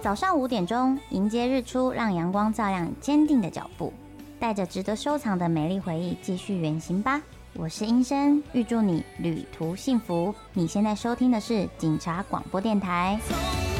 早上5点钟，迎接日出，让阳光照亮坚定的脚步，带着值得收藏的美丽回忆，继续远行吧。我是英生，预祝你旅途幸福。你现在收听的是警察广播电台。